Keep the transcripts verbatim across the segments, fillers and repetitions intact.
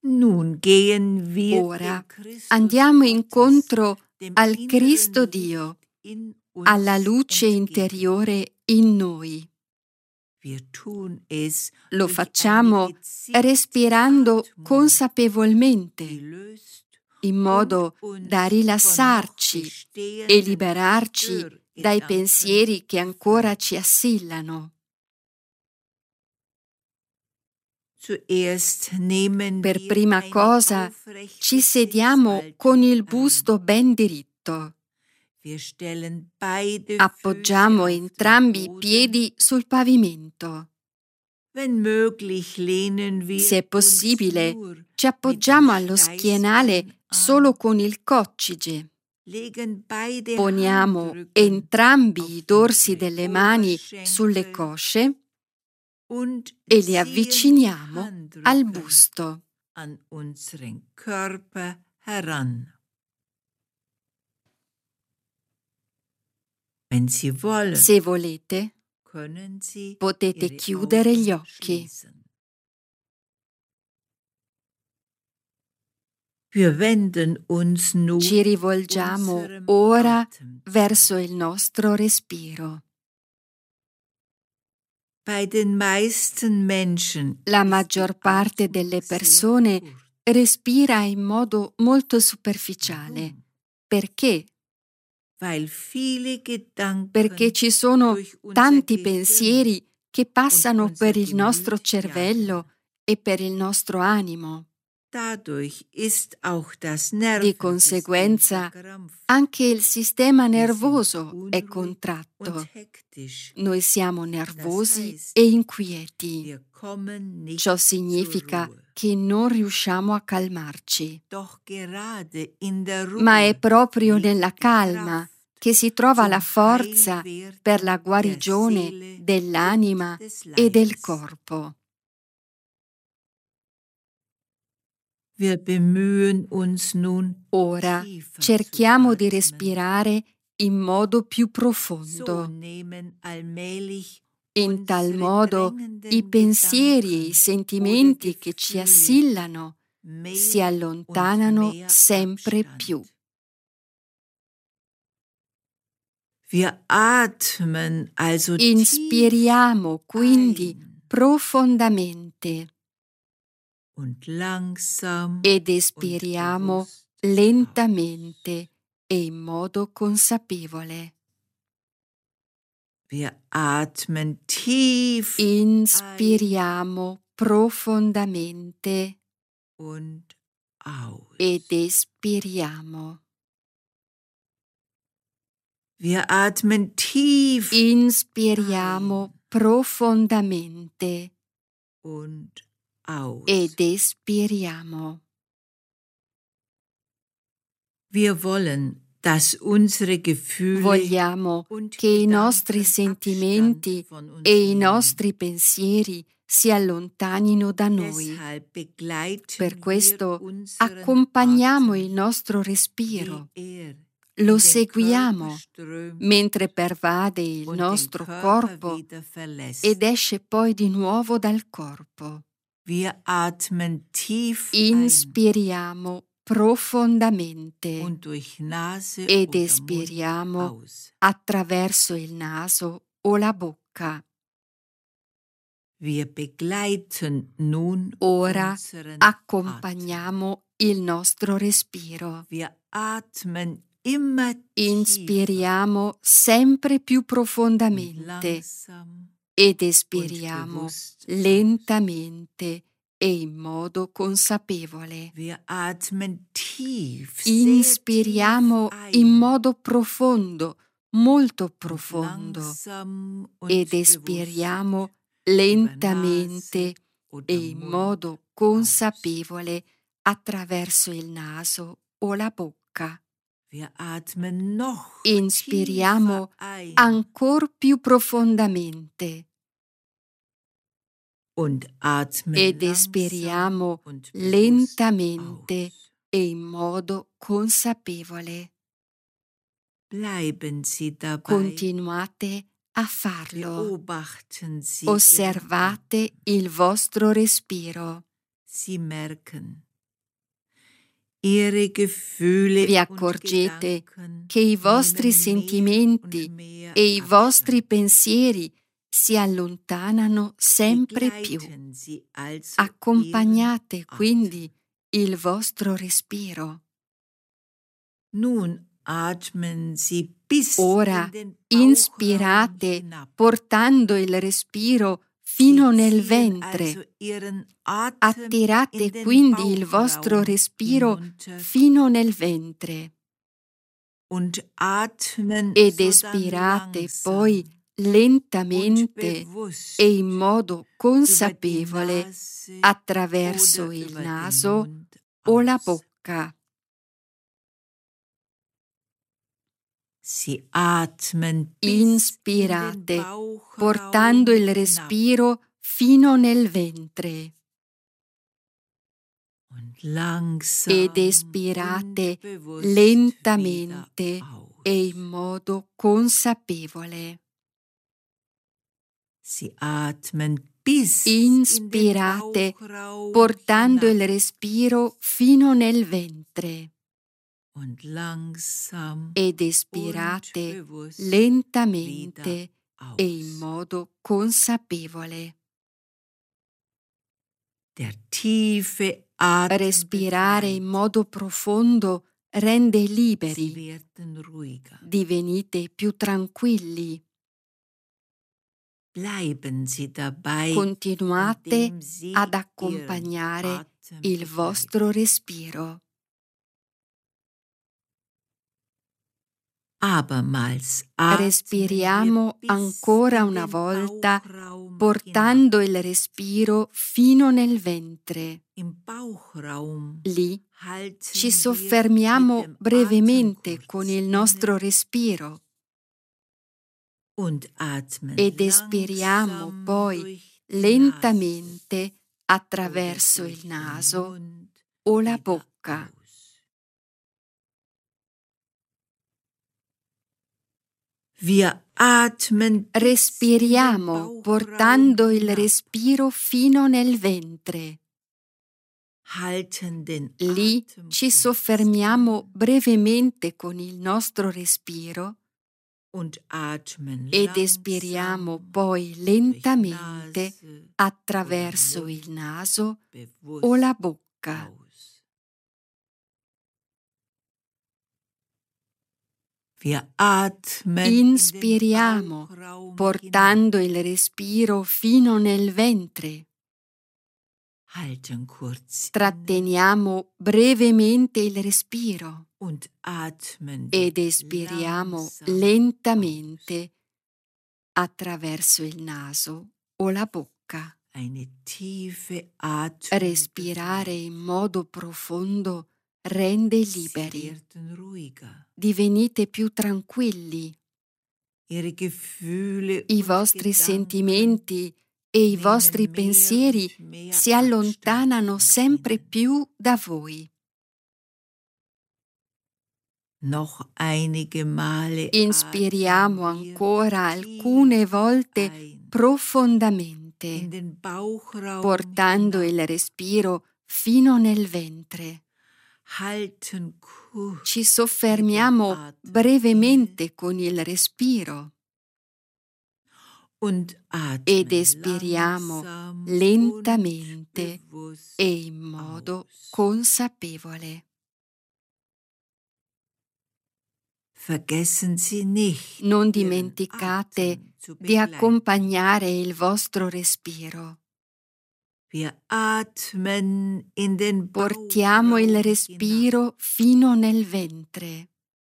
Nun gehen wir Ora andiamo incontro al Cristo Dio, alla luce interiore in noi. Lo facciamo respirando consapevolmente, in modo da rilassarci e liberarci dai pensieri che ancora ci assillano. Per prima cosa ci sediamo con il busto ben diritto. Appoggiamo entrambi i piedi sul pavimento. Se è possibile, ci appoggiamo allo schienale solo con il coccige. Poniamo entrambi i dorsi delle mani sulle cosce e li avviciniamo al busto. Se volete, potete chiudere gli occhi. Ci rivolgiamo ora verso il nostro respiro. La maggior parte delle persone respira in modo molto superficiale. Perché? Perché ci sono tanti pensieri che passano per il nostro cervello e per il nostro animo. Di conseguenza, anche il sistema nervoso è contratto. Noi siamo nervosi e inquieti. Ciò significa che non riusciamo a calmarci. Ma è proprio nella calma che si trova la forza per la guarigione dell'anima e del corpo. Ora cerchiamo di respirare in modo più profondo. In tal modo i pensieri e i sentimenti che ci assillano si allontanano sempre più. Inspiriamo quindi profondamente ed espiriamo lentamente e in modo consapevole. Inspiriamo profondamente ed espiriamo. Inspiriamo profondamente ed espiriamo. Vogliamo che i nostri sentimenti e i nostri pensieri si allontanino da noi. Per questo accompagniamo il nostro respiro. Lo seguiamo mentre pervade il nostro corpo ed esce poi di nuovo dal corpo. Inspiriamo profondamente ed espiriamo attraverso il naso o la bocca. Ora accompagniamo il nostro respiro. Inspiriamo sempre più profondamente ed espiriamo lentamente e in modo consapevole. Inspiriamo in modo profondo, molto profondo, ed espiriamo lentamente e in modo consapevole attraverso il naso o la bocca. Inspiriamo ancora più profondamente ed espiriamo lentamente e in modo consapevole. Continuate a farlo. Osservate il vostro respiro. Vi accorgete che i vostri sentimenti e i vostri pensieri si allontanano sempre più. Accompagnate quindi il vostro respiro. Ora inspirate portando il respiro fino nel ventre. Attirate quindi il vostro respiro fino nel ventre. Ed espirate poi lentamente e in modo consapevole attraverso il naso o la bocca. Inspirate portando il respiro fino nel ventre. Ed espirate lentamente e in modo consapevole. Inspirate portando il respiro fino nel ventre. Ed espirate lentamente e in modo consapevole. Respirare in modo profondo rende liberi. Divenite più tranquilli. Continuate ad accompagnare il vostro respiro. Respiriamo ancora una volta portando il respiro fino nel ventre. Lì ci soffermiamo brevemente con il nostro respiro ed espiriamo poi lentamente attraverso il naso o la bocca. Respiriamo portando il respiro fino nel ventre. Lì ci soffermiamo brevemente con il nostro respiro ed espiriamo poi lentamente attraverso il naso o la bocca. Inspiriamo portando il respiro fino nel ventre. Tratteniamo brevemente il respiro ed espiriamo lentamente attraverso il naso o la bocca. Respirare in modo profondo rende liberi. Divenite più tranquilli. I vostri sentimenti e i vostri pensieri si allontanano sempre più da voi. Inspiriamo ancora alcune volte profondamente, portando il respiro fino nel ventre. Ci soffermiamo brevemente con il respiro ed espiriamo lentamente e in modo consapevole. Non dimenticate di accompagnare il vostro respiro. Portiamo il respiro fino nel ventre.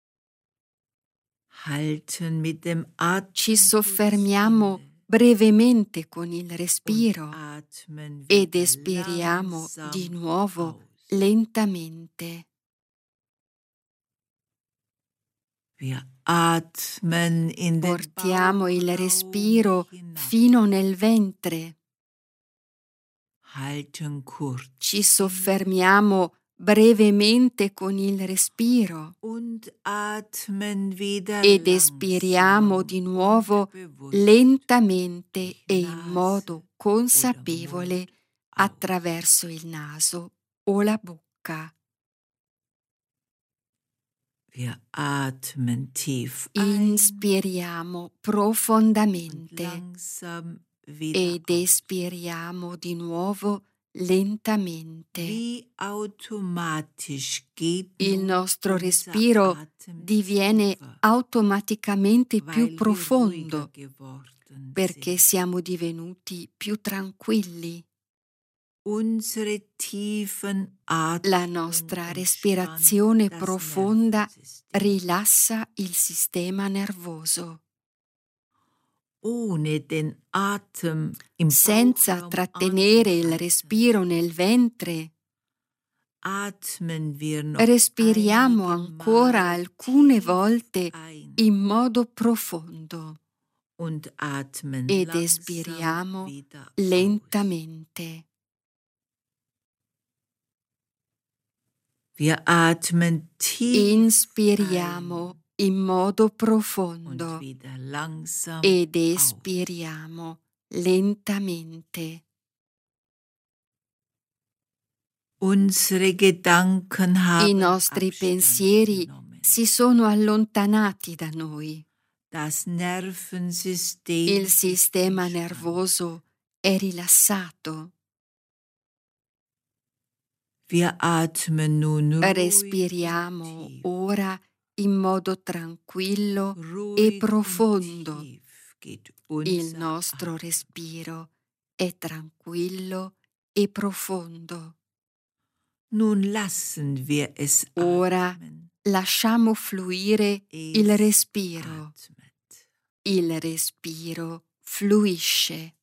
Ci soffermiamo brevemente con il respiro ed espiriamo di nuovo lentamente. Portiamo il respiro fino nel ventre. Ci soffermiamo brevemente con il respiro ed espiriamo di nuovo lentamente e in modo consapevole attraverso il naso o la bocca. Wir atmen tief Inspiriamo profondamente langsam wieder ed espiriamo di nuovo lentamente. Wie automatisch geht Il nun nostro unser respiro Atem diviene tiefer, automaticamente weil più wir profondo ruhiger geworden perché sind. siamo divenuti più tranquilli. Unsere tiefen La Atmung nostra entspannt respirazione das profonda Nervensystem. rilassa il sistema nervoso. Ohne den Atem im Senza Bauchraum trattenere il anzuhalten, respiro nel ventre, atmen wir noch respiriamo einige ancora Male alcune tief volte ein in modo profondo und atmen ed langsam espiriamo wieder aus. lentamente. Wir atmen tief Inspiriamo ein in modo und profondo wieder langsam ed aus. espiriamo lentamente. Unsere Gedanken I haben nostri Abstand pensieri genommen. si sono allontanati da noi. Das Nervensystem Il ist sistema entspannt. nervoso è rilassato. Wir atmen nun ruhig Respiriamo und tief. ora in modo tranquillo e Ruhig profondo. und tief geht Il unser nostro Atem. respiro è tranquillo e profondo. Nun lassen wir es Ora atmen. lasciamo fluire il Es respiro. atmet. Il respiro fluisce.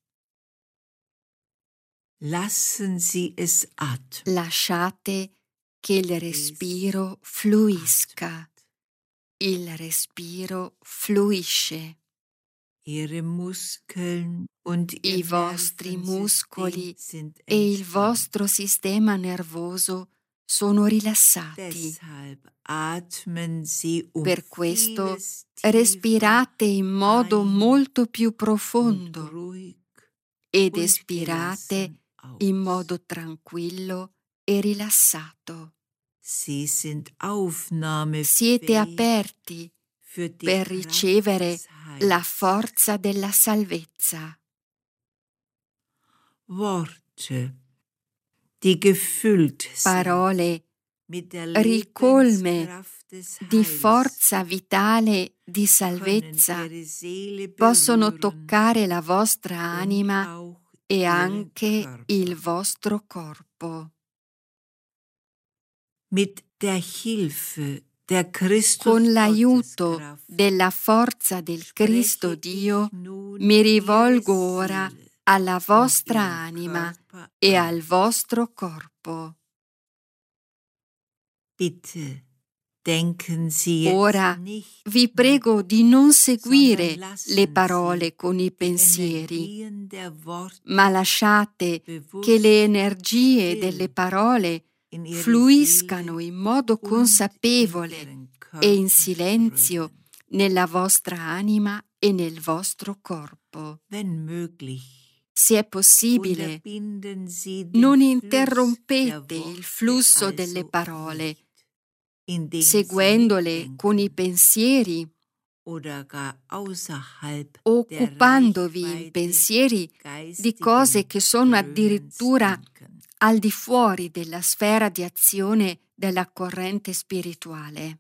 Lassen Sie es atmen. Lasciate che il respiro fluisca. Il respiro fluisce. Ihre Muskeln und Ihr I vostri muscoli Nervensystem sind e il entspannt. vostro sistema nervoso sono rilassati. Deshalb atmen Sie um Per questo vieles tiefer respirate in modo ein molto più und profondo ruhig ed und espirate gelassen aus. in modo tranquillo e rilassato. Sie sind Siete aufnahmefähig aperti für die per Kraft ricevere des la Heils. forza della salvezza. Worte, die gefüllt sind Parole mit der ricolme Lebenskraft des di Heils, forza vitale di können salvezza Ihre Seele possono berühren toccare la vostra und anima auch e Ihren anche Körper. il vostro corpo. Mit der Hilfe der Christus Con l'aiuto Gotteskraft della forza del Cristo spreche Dio ich nun mi Ihre rivolgo ora Seele alla und vostra Ihren anima Körper e an. al vostro corpo. Bitte denken Sie jetzt Ora nicht vi mit, prego di non seguire sondern lassen le Sie parole con i die pensieri, Energien der Worte ma lasciate che bewusst le energie still delle parole in Ihre fluiscano Seele in modo und in consapevole Ihren e in Körper silenzio strömen. nella vostra anima e nel vostro corpo. Wenn möglich, Se è possibile, unterbinden Sie den non Fluss der interrompete il Worte flusso delle also parole, nicht, indem Sie seguendole con i mitdenken pensieri oder gar außerhalb der occupandovi in Reichweite pensieri di cose geistigen che sono Strömens addirittura denken. al di fuori della sfera di azione della corrente spirituale.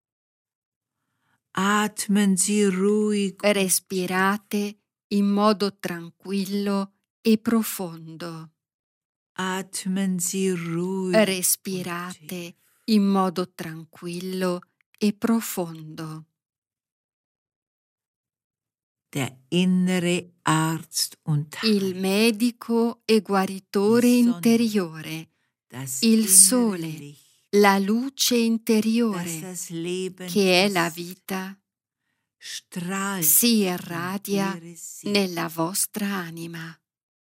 Atmen Sie ruhig und Respirate in modo tranquillo e profondo. atmen Sie ruhig und Respirate tief. in modo tranquillo e profondo. Der innere Arzt und Il Heiler, medico e guaritore die Sonne, interiore, das il innere sole, Licht, la luce das interiore, das Leben che è la ist, vita, strahlt si in irradia Ihre Seele. nella vostra anima.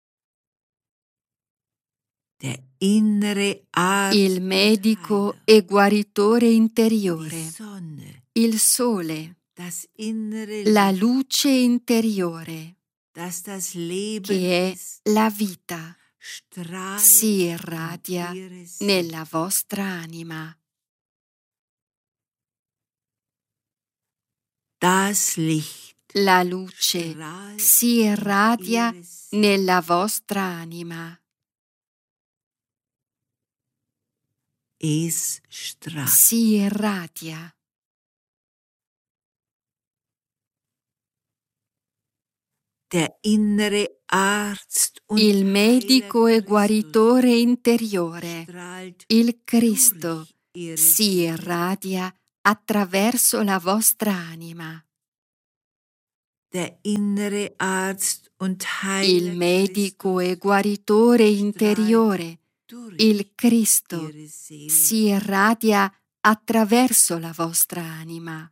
Der innere Arzt Il und medico Heiler, e guaritore die interiore, Sonne, il sole, das innere la Licht, luce interiore, das das Leben che è ist, la vita, strahlt si in irradia Ihre Seele. nella vostra anima. Das Licht La luce si irradia nella vostra anima. Es strahlt. Si irradia. Der innere Arzt und Il medico e guaritore interiore, strahlt il Cristo, durch ihre si Seele. irradia attraverso la vostra anima. Der innere Arzt und Il Heiler medico e Christus guaritore interiore, durch il Cristo, ihre Seele. si irradia attraverso la vostra anima.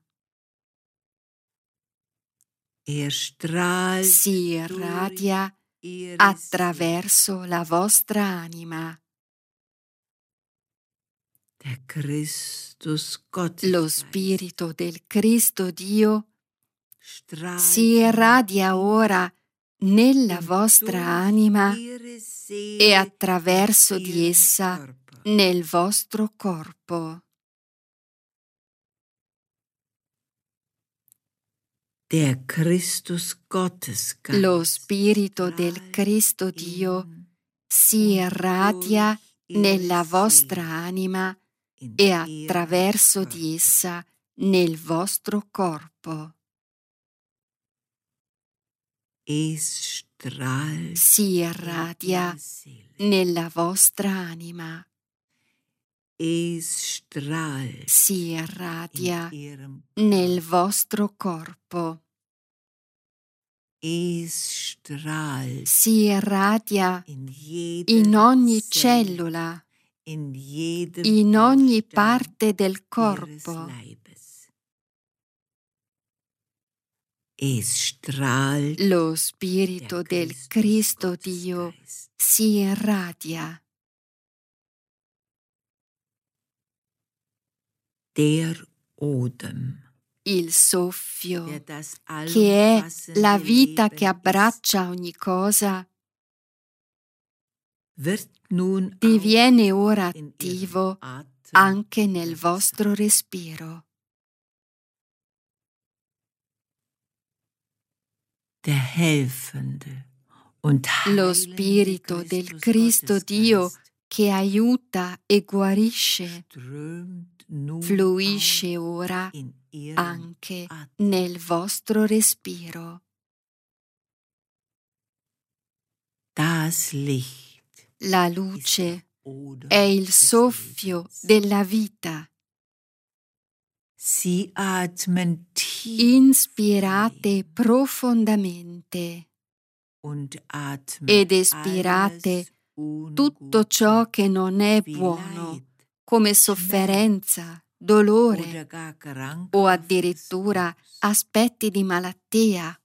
Er strahlt Si durch irradia ihre attraverso la vostra anima. Der Christus Gottes Lo Spirito del Cristo Dio strahlt si irradia ora nella und vostra durch anima ihre Seele e attraverso in di ihrem essa Körper. nel vostro corpo. Der Christus Gottes Lo Spirito del Cristo Dio si irradia nella vostra anima e attraverso di essa nel vostro corpo. Es strahlt Si in irradia ihre Seele. nella vostra anima. Es strahlt Si in irradia ihrem nel vostro corpo. Es strahlt Si irradia in jeder in ogni Zelle, cellula, in jedem in ogni Baustein parte del ihres corpo. Leibes. Es strahlt Lo Spirito der del Christus Cristo Dio Gottesgeist. si irradia. Der Odem, Il der soffio, das che è la allumfassende vita che Leben ist, abbraccia ogni cosa, wird nun auch diviene ora in ihrem attivo Atem anche nel wirksam. vostro respiro. Der helfende und Lo heilende Spirito del Christus Cristo Dio Gottesgeist che aiuta e guarisce strömt nun fluisce auch ora in ihrem anche Atem. nel vostro respiro. Das Licht La ist der luce Odem è il des soffio Lebens. della vita. Sie atmen tief Inspirate ein profondamente und atmen ed espirate alles tutto ciò Ungute che non è wie buono, Leid come sofferenza, dolore oder gar o krankhaftes addirittura Böses. aspetti di malattia.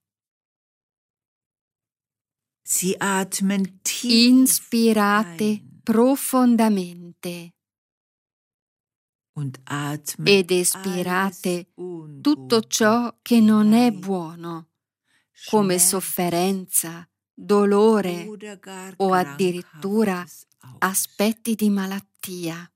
Sie atmen tief Inspirate ein profondamente und atmen ed alles espirate Ungute tutto ciò che wie non è Leid, buono, come Schmerz sofferenza, dolore oder gar o addirittura krankhaftes aus. aspetti di malattia.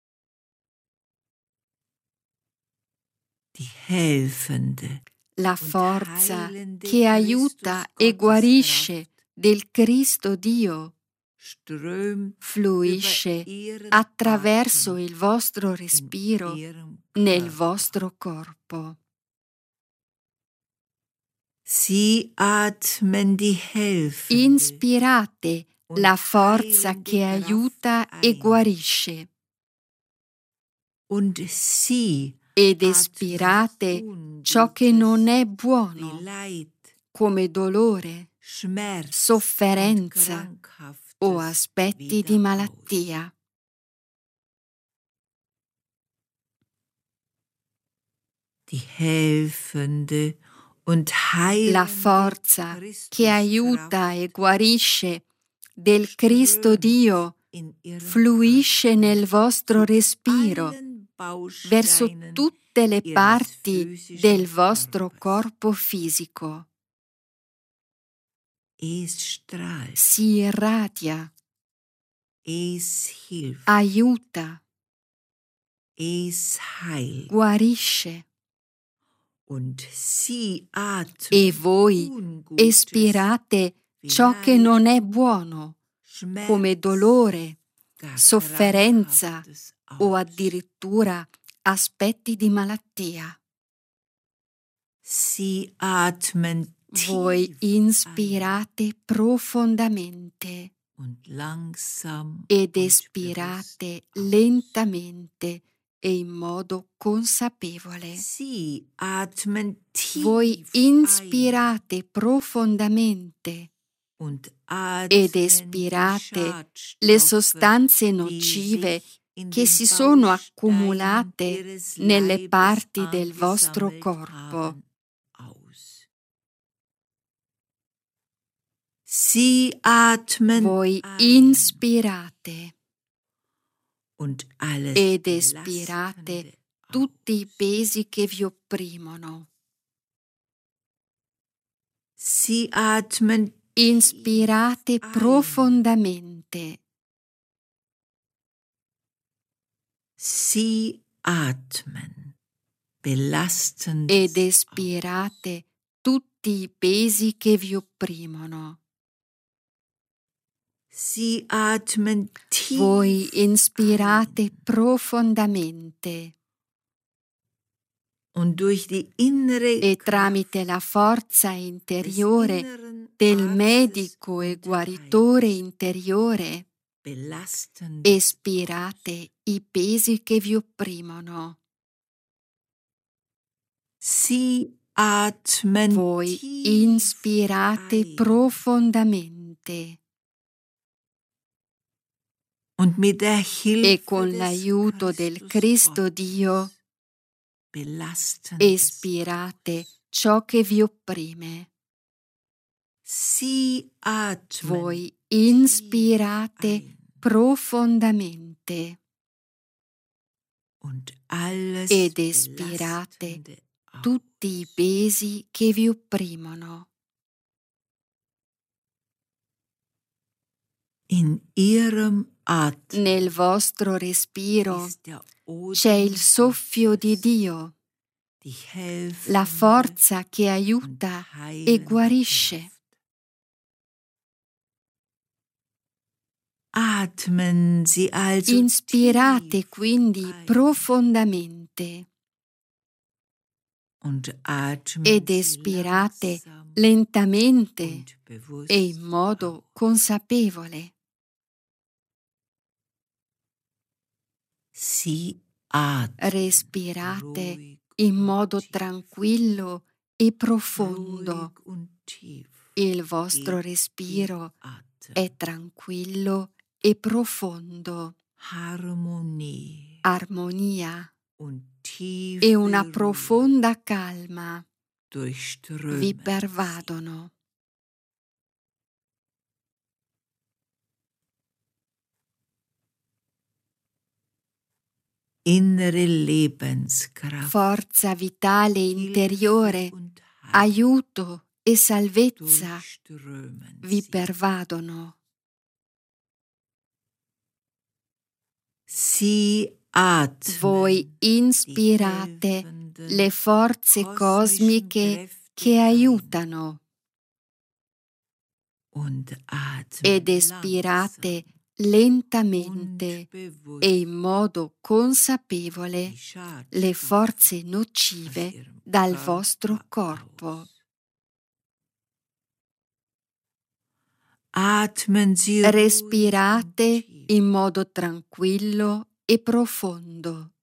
Die helfende La und forza heilende che aiuta Christus e guarisce Gotteskraft del Cristo Dio strömt fluisce über ihren attraverso Atem il vostro in respiro ihrem nel Körper. vostro corpo. Sie atmen die helfende Inspirate und la forza heilende che Kraft aiuta e ein guarisce und sie ed atmen espirate ciò che non Ungutes è wie buono, Leid, come dolore, Schmerz und sofferenza o krankhaftes aspetti wieder di aus. malattia. Die helfende und La heilende forza che aiuta e Christuskraft guarisce del Cristo strömt Dio in ihrem fluisce Atem nel vostro zu respiro allen verso Bausteinen tutte le ihres parti physischen del vostro Körpers. corpo fisico. Es strahlt, Si irradia, es hilft, aiuta, es heilt guarisce E voi espirate ciò che non è buono, come dolore, sofferenza o addirittura aspetti di malattia. Voi inspirate profondamente ed espirate lentamente e in modo consapevole. Voi inspirate profondamente ed espirate le sostanze nocive che si sono accumulate nelle parti del vostro corpo. Voi inspirate ed espirate tutti i pesi che vi opprimono. Inspirate profondamente. Ed espirate tutti i pesi che vi opprimono. Voi inspirate profondamente e tramite la forza interiore del medico e guaritore interiore espirate i pesi che vi opprimono. Voi inspirate profondamente e con l'aiuto del Cristo Dio espirate ciò che vi opprime. Voi inspirate profondamente ed espirate tutti i pesi che vi opprimono. Nel vostro respiro c'è il soffio di Dio, la forza che aiuta e guarisce. Inspirate quindi profondamente ed espirate lentamente e in modo consapevole. Respirate in modo tranquillo e profondo. Il vostro respiro è tranquillo e profondo. Armonia e una profonda calma vi pervadono. Forza vitale interiore, aiuto e salvezza vi pervadono. Voi inspirate le forze cosmiche che aiutano ed espirate lentamente e in modo consapevole le forze nocive dal vostro corpo. Respirate in modo tranquillo e profondo.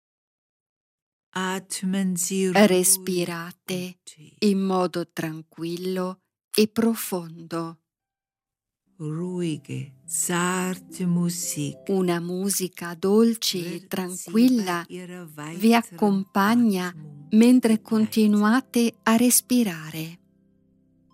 Respirate in modo tranquillo e profondo. Una musica dolce e tranquilla vi accompagna mentre continuate a respirare.